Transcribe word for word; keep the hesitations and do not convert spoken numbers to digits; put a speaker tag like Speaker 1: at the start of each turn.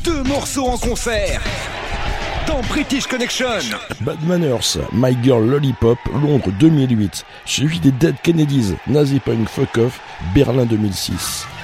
Speaker 1: Deux morceaux en concert dans British Connection.
Speaker 2: Bad Manners, My Girl Lollipop, Londres deux mille huit, suivi des Dead Kennedys, Nazi Punk Fuck Off, Berlin deux mille six.